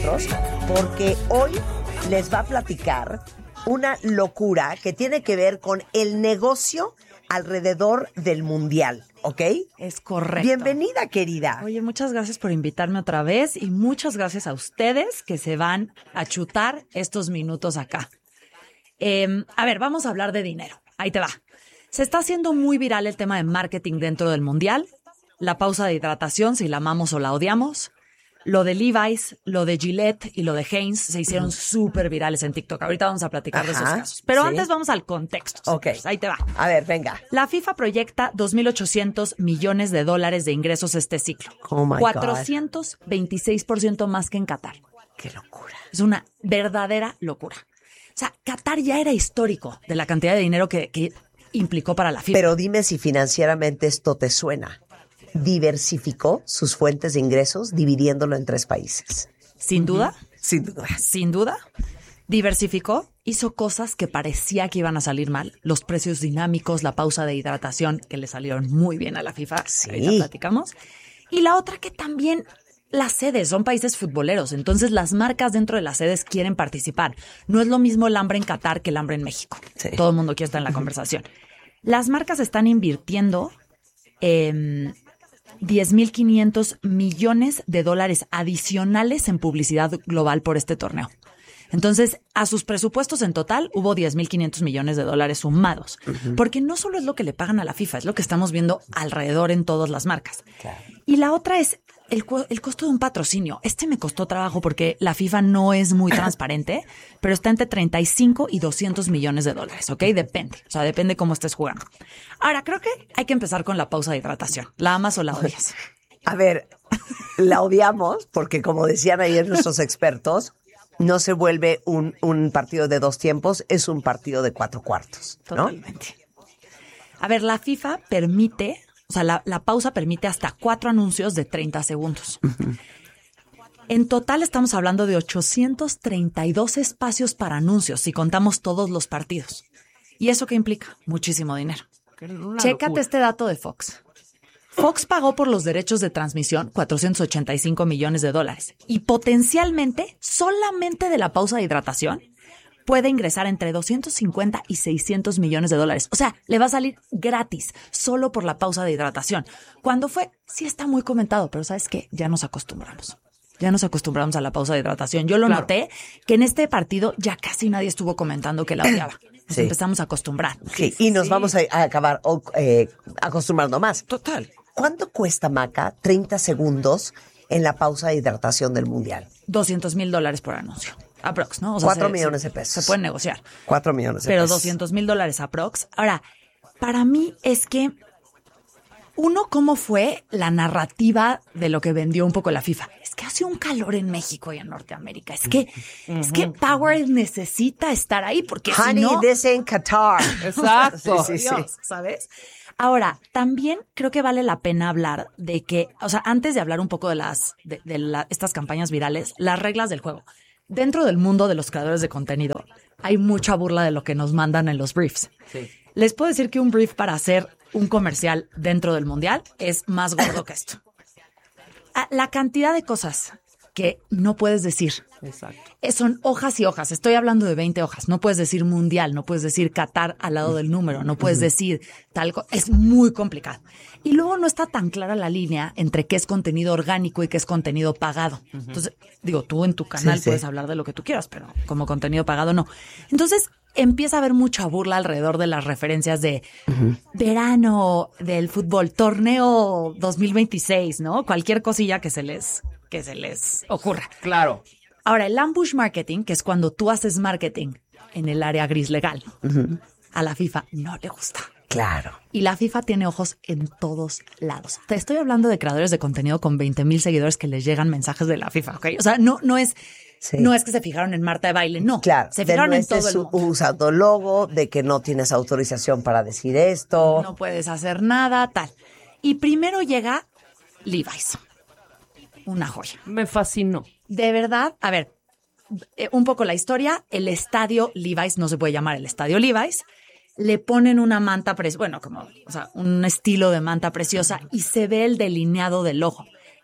nosotros porque hoy les va a platicar una locura que tiene que ver con el negocio alrededor del mundial, ¿ok? Es correcto. Bienvenida, querida. Oye, muchas gracias por invitarme otra vez y muchas gracias a ustedes que se van a chutar estos minutos acá. A ver, vamos a hablar de dinero. Ahí te va. Se está haciendo muy viral el tema de marketing dentro del mundial, la pausa de hidratación, si la amamos o la odiamos. Lo de Levi's, lo de Gillette y lo de Hanes se hicieron súper virales en TikTok. Ahorita vamos a platicar de esos casos. Pero antes vamos al contexto. Ok. Ahí te va. A ver, venga. La FIFA proyecta 2.800 millones de dólares de ingresos este ciclo. Oh, my 426% más que en Qatar. ¡Qué locura! Es una verdadera locura. O sea, Qatar ya era histórico de la cantidad de dinero que implicó para la FIFA. Pero dime si financieramente esto te suena. Diversificó sus fuentes de ingresos dividiéndolo en 3 países. Sin duda. Sin duda. Sin duda. Diversificó, hizo cosas que parecía que iban a salir mal. Los precios dinámicos, la pausa de hidratación, que le salieron muy bien a la FIFA. Sí. Ahorita platicamos. Y la otra que también, las sedes son países futboleros. Entonces las marcas dentro de las sedes quieren participar. No es lo mismo el hambre en Qatar que el hambre en México. Sí. Todo el mundo quiere estar en la conversación. Las marcas están invirtiendo 10.500 millones de dólares adicionales en publicidad global por este torneo. Entonces, a sus presupuestos en total hubo 10.500 millones de dólares sumados. Porque no solo es lo que le pagan a la FIFA, es lo que estamos viendo alrededor en todas las marcas. Claro. Y la otra es el costo de un patrocinio. Me costó trabajo porque la FIFA no es muy transparente, pero está entre 35 y 200 millones de dólares, ¿ok? Depende. O sea, depende cómo estés jugando. Ahora, creo que hay que empezar con la pausa de hidratación. ¿La amas o la odias? A ver, la odiamos porque, como decían ayer nuestros expertos, no se vuelve un partido de 2 tiempos, es un partido de 4 cuartos, ¿no? Totalmente. A ver, la FIFA permite, o sea, la pausa permite hasta 4 anuncios de 30 segundos. En total estamos hablando de 832 espacios para anuncios si contamos todos los partidos. ¿Y eso qué implica? Muchísimo dinero. Chécate este dato de Fox. Fox pagó por los derechos de transmisión 485 millones de dólares y potencialmente, solamente de la pausa de hidratación, puede ingresar entre 250 y 600 millones de dólares. O sea, le va a salir gratis solo por la pausa de hidratación. Cuando fue, sí está muy comentado, pero ¿sabes qué? Ya nos acostumbramos. Ya nos acostumbramos a la pausa de hidratación. Yo lo noté que en este partido ya casi nadie estuvo comentando que la odiaba. Nos empezamos a acostumbrar. Sí, y nos vamos a acabar acostumbrando más. Total. ¿Cuánto cuesta, Maca, 30 segundos en la pausa de hidratación del mundial? $200,000 por anuncio. Aprox, ¿no? O sea, 4 millones de pesos. Se pueden negociar. 4 millones de pero pesos. Pero $200,000 aprox. Ahora, para mí es que, uno, ¿cómo fue la narrativa de lo que vendió un poco la FIFA? Es que hace un calor en México y en Norteamérica. Es que Power necesita estar ahí porque Honey, si no... this in Qatar. Exacto. Sí. Dios, ¿sabes? Ahora, también creo que vale la pena hablar de que, o sea, antes de hablar un poco de estas campañas virales, las reglas del juego. Dentro del mundo de los creadores de contenido, hay mucha burla de lo que nos mandan en los briefs. Sí. Les puedo decir que un brief para hacer un comercial dentro del mundial es más gordo que esto. La cantidad de cosas que no puedes decir. Exacto. Son hojas y hojas. Estoy hablando de 20 hojas. No puedes decir mundial, no puedes decir Qatar al lado del número, no puedes decir tal cosa. Es muy complicado. Y luego no está tan clara la línea entre qué es contenido orgánico y qué es contenido pagado. Entonces, digo, tú en tu canal puedes hablar de lo que tú quieras, pero como contenido pagado no. Entonces, empieza a haber mucha burla alrededor de las referencias de verano del fútbol, torneo 2026, ¿no? Cualquier cosilla que se les ocurra. Claro. Ahora, el ambush marketing, que es cuando tú haces marketing en el área gris legal, a la FIFA no le gusta. Claro. Y la FIFA tiene ojos en todos lados. Te estoy hablando de creadores de contenido con 20,000 seguidores que les llegan mensajes de la FIFA, ¿ok? O sea, no es que se fijaron en Marta de Baile, no. Claro. Se fijaron en todo el mundo. mundo. Usando logo, de que no tienes autorización para decir esto. No puedes hacer nada, tal. Y primero llega Levi's. Una joya. Me fascinó. De verdad, a ver, un poco la historia. El estadio Levi's, no se puede llamar el estadio Levi's. Le ponen una manta preciosa, un estilo de manta preciosa y se ve el delineado del logo.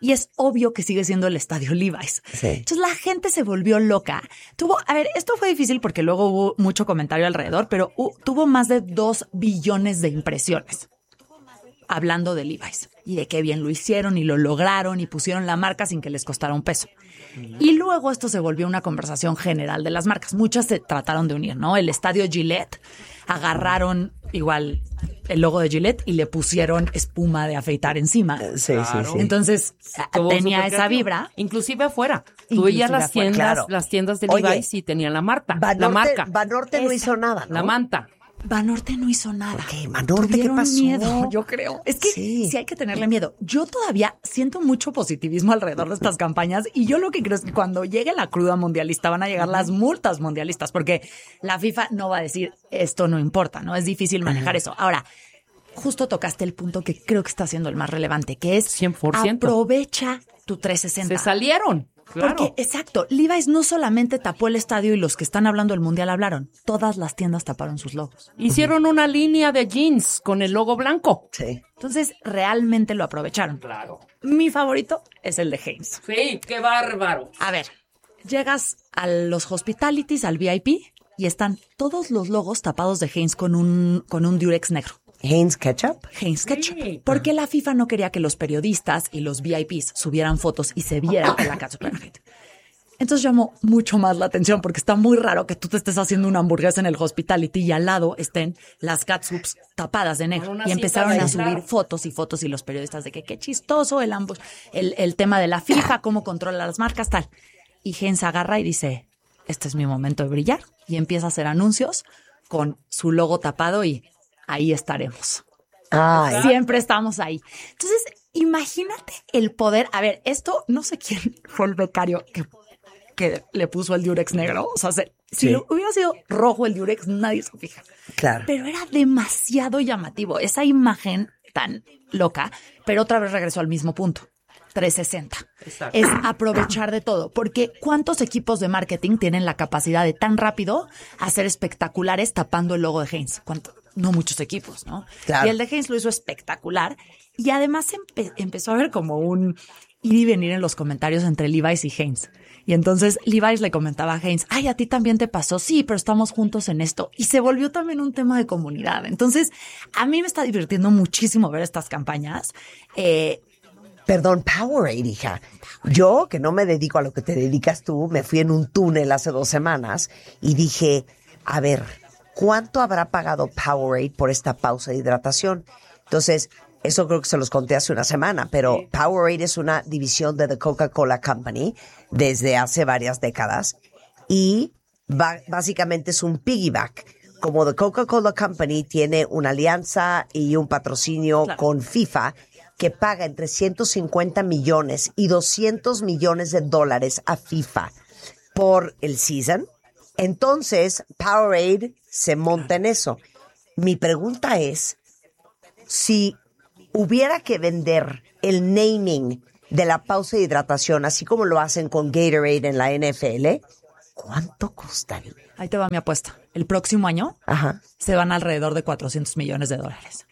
Y es obvio que sigue siendo el estadio Levi's. Sí. Entonces la gente se volvió loca. Esto fue difícil porque luego hubo mucho comentario alrededor, pero tuvo más de 2 billones de impresiones hablando de Levi's y de qué bien lo hicieron y lo lograron y pusieron la marca sin que les costara un peso. Y luego esto se volvió una conversación general de las marcas. Muchas se trataron de unir, ¿no? El estadio Gillette, agarraron igual el logo de Gillette y le pusieron espuma de afeitar encima. Sí, Claro. sí. Entonces Estuvo tenía súper esa creativo. vibra. Inclusive afuera. Tú Inclusive veías las afuera, tiendas, claro. las tiendas de Oye, Levi's y tenían la marca. La Banorte, marca. Banorte no Esa. hizo nada, ¿no? La manta. Banorte no hizo nada. ¿Por qué? Banorte, ¿qué Tuvieron pasó? miedo, yo creo. Es que Sí. sí hay que tenerle miedo. Yo todavía siento mucho positivismo alrededor de estas campañas y yo lo que creo es que cuando llegue la cruda mundialista van a llegar las multas mundialistas porque la FIFA no va a decir esto no importa, ¿no? Es difícil manejar eso. Ahora, justo tocaste el punto que creo que está siendo el más relevante, que es 100%. aprovecha tu 360. Se salieron. Claro. Porque, exacto, Levi's no solamente tapó el estadio y los que están hablando del mundial hablaron, todas las tiendas taparon sus logos. Hicieron una línea de jeans con el logo blanco. Sí. Entonces, realmente lo aprovecharon. Claro. Mi favorito es el de Heinz. Sí, qué bárbaro. A ver, llegas a los hospitalities, al VIP, y están todos los logos tapados de Heinz con un Durex negro. Heinz Ketchup. Heinz Ketchup. Sí. Porque la FIFA no quería que los periodistas y los VIPs subieran fotos y se viera que la ketchup era Heinz. Entonces llamó mucho más la atención porque está muy raro que tú te estés haciendo una hamburguesa en el hospitality y al lado estén las catsups tapadas de negro. Con una Y empezaron cinta a de subir claro. fotos y fotos y los periodistas de que qué chistoso el tema de la FIFA, cómo controla las marcas, tal. Y Heinz agarra y dice, este es mi momento de brillar. Y empieza a hacer anuncios con su logo tapado y ahí estaremos. Ay, Siempre estamos ahí. Entonces, imagínate el poder. A ver, esto no sé quién fue el becario que le puso el Durex negro. O sea, si Sí. hubiera sido rojo el Durex, nadie se fija. claro. Pero era demasiado llamativo. Esa imagen tan loca, pero otra vez regresó al mismo punto. 360. Exacto. Es aprovechar de todo. Porque ¿cuántos equipos de marketing tienen la capacidad de tan rápido hacer espectaculares tapando el logo de Heinz? No muchos equipos, ¿no? Claro. Y el de Heinz lo hizo espectacular. Y además empezó a haber como un ir y venir en los comentarios entre Levi's y Heinz. Y entonces Levi's le comentaba a Heinz, ay, ¿a ti también te pasó? Sí, pero estamos juntos en esto. Y se volvió también un tema de comunidad. Entonces, a mí me está divirtiendo muchísimo ver estas campañas. Perdón, Powerade, hija. Yo, que no me dedico a lo que te dedicas tú, me fui en un túnel hace 2 semanas y dije, a ver, ¿cuánto habrá pagado Powerade por esta pausa de hidratación? Entonces, eso creo que se los conté hace una semana, pero Powerade es una división de The Coca-Cola Company desde hace varias décadas y básicamente es un piggyback. Como The Coca-Cola Company tiene una alianza y un patrocinio Claro. con FIFA que paga entre 150 millones y 200 millones de dólares a FIFA por el season, entonces Powerade se monta en eso. Mi pregunta es, si hubiera que vender el naming de la pausa de hidratación, así como lo hacen con Gatorade en la NFL, ¿cuánto costaría? Ahí te va mi apuesta. El próximo año Ajá. se van alrededor de 400 millones de dólares.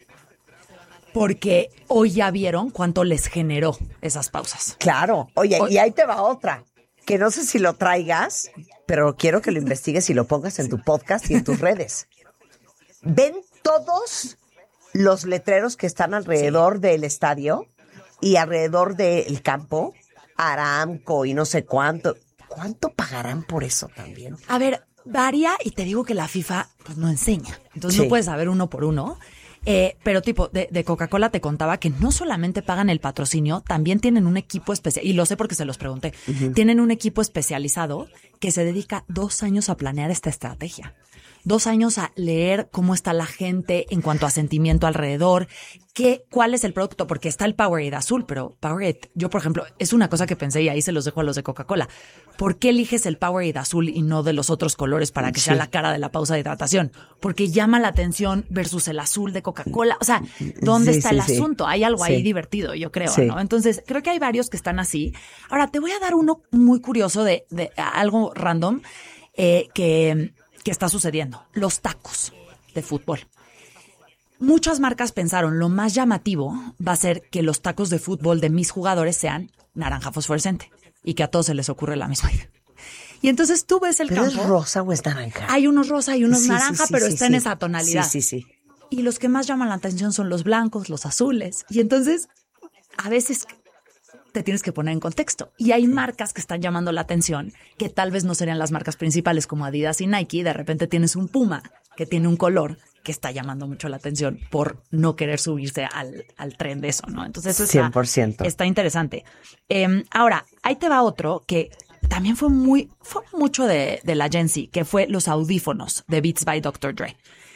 Porque hoy ya vieron cuánto les generó esas pausas. Claro. Oye, y ahí te va otra, que no sé si lo traigas, pero quiero que lo investigues y lo pongas en tu podcast y en tus redes. ¿Ven todos los letreros que están alrededor del estadio y alrededor del campo? Aramco y no sé cuánto. ¿Cuánto pagarán por eso también? A ver, varía y te digo que la FIFA pues no enseña. Entonces Sí. no puedes saber uno por uno. Pero tipo, de Coca-Cola te contaba que no solamente pagan el patrocinio, también tienen un equipo especial, y lo sé porque se los pregunté, tienen un equipo especializado que se dedica 2 años a planear esta estrategia. 2 años a leer cómo está la gente en cuanto a sentimiento alrededor, cuál es el producto, porque está el Powerade azul, pero Powerade, yo por ejemplo, es una cosa que pensé y ahí se los dejo a los de Coca-Cola. ¿Por qué eliges el Powerade azul y no de los otros colores para que sea la cara de la pausa de hidratación? Porque llama la atención versus el azul de Coca-Cola. O sea, ¿dónde Sí, está sí, el sí. asunto? Hay algo Sí. ahí divertido, yo creo, Sí. ¿no? Entonces, creo que hay varios que están así. Ahora, te voy a dar uno muy curioso de algo random que está sucediendo. Los tacos de fútbol. muchas marcas pensaron, lo más llamativo va a ser que los tacos de fútbol de mis jugadores sean naranja fosforescente y que a todos se les ocurre la misma idea. Y entonces tú ves el ¿Pero campo. es rosa o es naranja? Hay unos rosa y unos Sí, naranja, sí, pero sí, está sí. en esa tonalidad. Sí. Y los que más llaman la atención son los blancos, los azules. Y entonces, a veces te tienes que poner en contexto. Y hay marcas que están llamando la atención, que tal vez no serían las marcas principales como Adidas y Nike. Y de repente tienes un Puma que tiene un color que está llamando mucho la atención por no querer subirse al tren de eso, ¿no? Entonces, eso 100%. está interesante. Ahora, ahí te va otro que también fue mucho de la Gen Z, que fue los audífonos de Beats by Dr. Dre.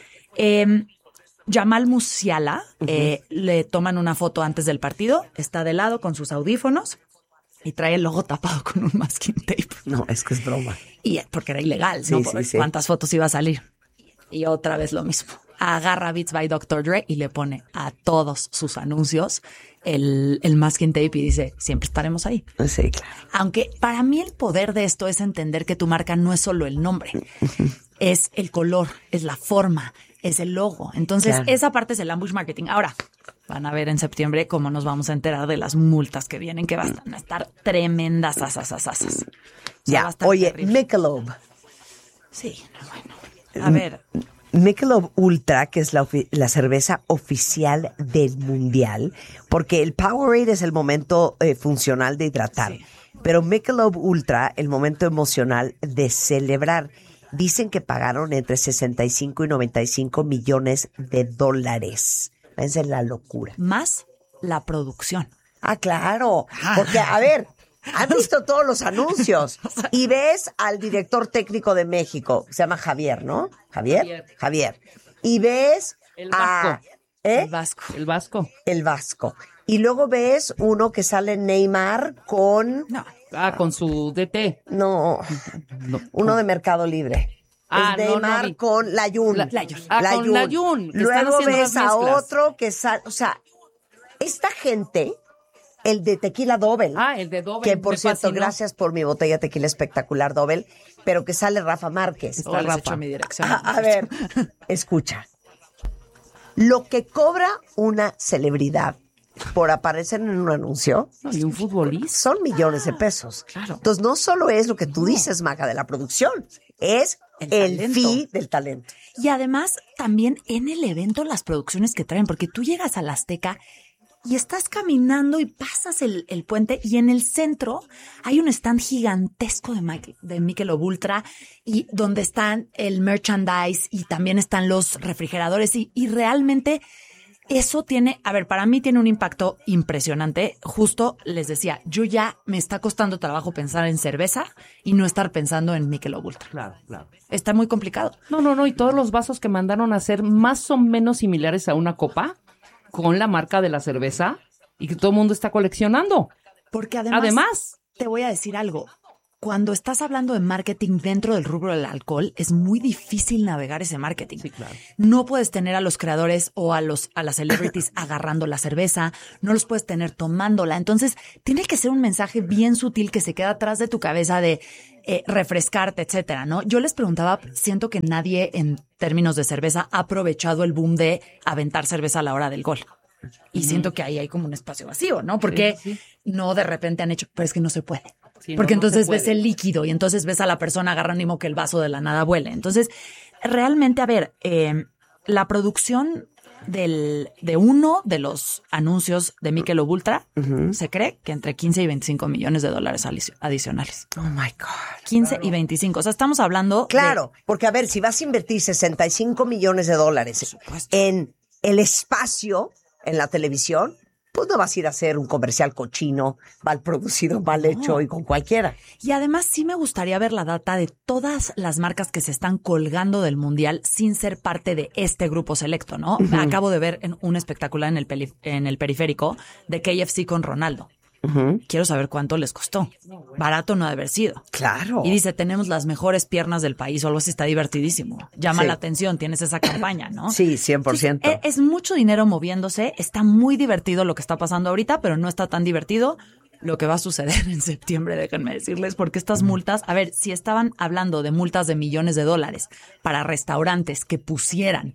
Jamal Musiala, le toman una foto antes del partido, está de lado con sus audífonos y trae el logo tapado con un masking tape. No, es que es broma. Y porque era ilegal, Sí, ¿no? sí. ¿Cuántas fotos iba a salir? Y otra vez lo mismo. Agarra Beats by Dr. Dre y le pone a todos sus anuncios el masking tape y dice, siempre estaremos ahí. Sí, claro. Aunque para mí el poder de esto es entender que tu marca no es solo el nombre, es el color, es la forma, es el logo. Entonces, Claro. esa parte es el ambush marketing. Ahora, van a ver en septiembre cómo nos vamos a enterar de las multas que vienen, que van a estar tremendas, asas. Ya, oye, Michelob. Sí, bueno. A ver, Michelob Ultra, que es la cerveza oficial del mundial, porque el Powerade es el momento funcional de hidratar, Sí. pero Michelob Ultra, el momento emocional de celebrar. Dicen que pagaron entre 65 y 95 millones de dólares. Esa es la locura. más la producción. Ah, claro, porque, a ver, han visto todos los anuncios y ves al director técnico de México, se llama Javier, ¿no? Javier. Y ves El a... Vasco. El Vasco. El Vasco. El Vasco. Y luego ves uno que sale Neymar con... No. Con su DT. No, No, uno de Mercado Libre. Ah, es no, Neymar no vi. con Layún. Layún. Con Layún, que están Luego haciendo ves las a mezclas. otro que sale... O sea, esta gente, el de Tequila Dobel. El de Dobel. Que, por me cierto, fascinó. gracias por mi botella de tequila espectacular Dobel, pero que sale Rafa Márquez. Oh, les Rafa. echo mi dirección. A ver, escucha. Lo que cobra una celebridad por aparecer en un anuncio No, y un futbolista. son millones de pesos. Claro. Entonces, no solo es lo que tú dices, Maga, de la producción, es El el talento. fee del talento. Y además, también en el evento, las producciones que traen, porque tú llegas a la Azteca y estás caminando y pasas el puente y en el centro hay un stand gigantesco de Michelob Ultra y donde están el merchandise y también están los refrigeradores y realmente eso tiene, a ver, para mí tiene un impacto impresionante. Justo les decía, yo ya me está costando trabajo pensar en cerveza y no estar pensando en Michelob Ultra. Claro. Está muy complicado. No, y todos los vasos que mandaron a hacer más o menos similares a una copa con la marca de la cerveza y que todo el mundo está coleccionando. Porque Además, te voy a decir algo. Cuando estás hablando de marketing dentro del rubro del alcohol, es muy difícil navegar ese marketing. Sí, claro. No puedes tener a los creadores o a las celebrities agarrando la cerveza, no los puedes tener tomándola. Entonces, tiene que ser un mensaje bien sutil que se queda atrás de tu cabeza de refrescarte, etcétera, ¿no? Yo les preguntaba, siento que nadie en términos de cerveza ha aprovechado el boom de aventar cerveza a la hora del gol. Y siento que ahí hay como un espacio vacío, ¿no? Porque Sí. no de repente han hecho, pero es que no se puede. Sí, Porque no se entonces puede. ves el líquido y entonces ves a la persona agarrando y mo que el vaso de la nada vuele. Entonces, realmente, a ver, la producción de uno de los anuncios de Michelob Ultra se cree que entre 15 y 25 millones de dólares adicionales. Oh my God. 15 y 25. O sea, estamos hablando. Claro, porque a ver, si vas a invertir 65 millones de dólares supuesto. en el espacio, en la televisión, pues no vas a ir a hacer un comercial cochino, mal producido, mal hecho y con cualquiera. Y además sí me gustaría ver la data de todas las marcas que se están colgando del Mundial sin ser parte de este grupo selecto, ¿no? Acabo de ver un espectacular en el periférico de KFC con Ronaldo. Quiero saber cuánto les costó. Barato no ha de haber sido. Claro. Y dice, tenemos las mejores piernas del país o algo así, está divertidísimo. Llama Sí. la atención, tienes esa campaña, ¿no? Sí, 100%. Entonces, es mucho dinero moviéndose, está muy divertido lo que está pasando ahorita, pero no está tan divertido lo que va a suceder en septiembre, déjenme decirles, porque estas multas, a ver, si estaban hablando de multas de millones de dólares para restaurantes que pusieran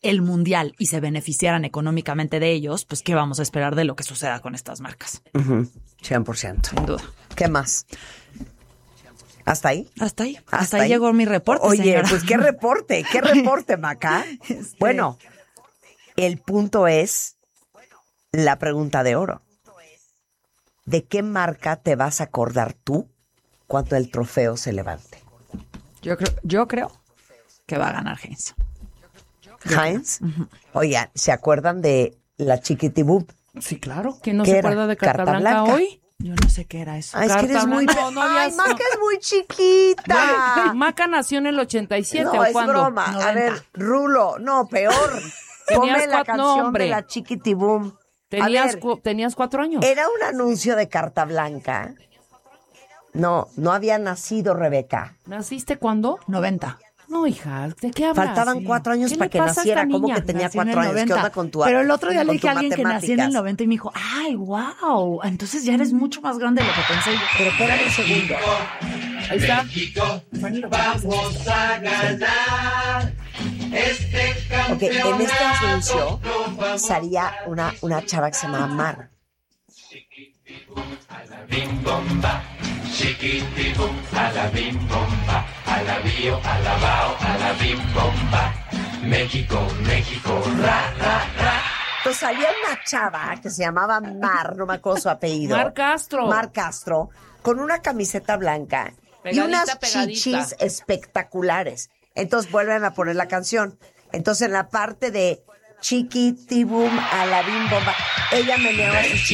el mundial y se beneficiaran económicamente de ellos, pues ¿qué vamos a esperar de lo que suceda con estas marcas? 100%. Sin duda. ¿Qué más? ¿Hasta ahí? Hasta ahí llegó mi reporte, Oye, señora. pues qué reporte, Maca. Bueno, el punto es la pregunta de oro. ¿De qué marca te vas a acordar tú cuando el trofeo se levante? Yo creo que va a ganar Heinz. ¿Heinz? Oigan, ¿se acuerdan de la Chiquitibum? Sí, claro. ¿Quién no ¿Qué se era? acuerda de Carta ¿Carta Blanca Blanca? hoy? Yo no sé qué era eso. Ay, es que eres Carta muy... Blanca. No había Ay, eso. Maca es muy chiquita. Maca nació en el 87, No, ¿o es cuándo? broma. A 90. ver, Rulo, no, peor. Ponme la canción de la Chiquitibum. A ver, Tenías 4 años. era un anuncio de Carta Blanca. No había nacido Rebeca. ¿Naciste cuándo? 90. No, hija, ¿de qué hablas? Faltaban 4 años ¿Qué para le que pasa a naciera. esta ¿Cómo niña? que tenía Nací en 4 el años? ¿Qué 90. onda con tu Pero el otro día con le dije tus a alguien que nací en el matemáticas? 90 y me dijo, ay, wow, entonces ya eres mucho más grande de lo que pensé yo. Pero espérame un segundo. Ahí está. Vamos a ganar este Ok, en campeonato. este anuncio salía una chava que se llamaba Mar. A la bim bomba, chiquitibum, a la bim bomba, a la bio, a la bao, a la bim bomba. México, México, ra, ra, ra. Entonces salía una chava que se llamaba Mar, no me acuerdo su apellido. Mar Castro. Mar Castro, con una camiseta blanca y Pegadita, unas pegadita. chichis espectaculares. Entonces vuelven a poner la canción. Entonces en la parte de Chiquitibum a la bim bomba, ella meneaba sus chichis.